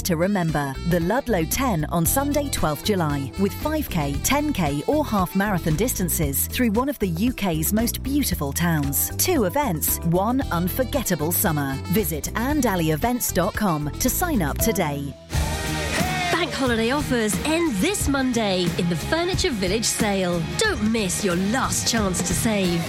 race to remember. The Ludlow 10 on Sunday 12th July, with 5k, 10k or half marathon distances through one of the UK's most beautiful towns. 2 events, 1 unforgettable summer. Visit andalleyevents.com to sign up today. Bank holiday offers end this Monday in the Furniture Village sale. Don't miss your last chance to save.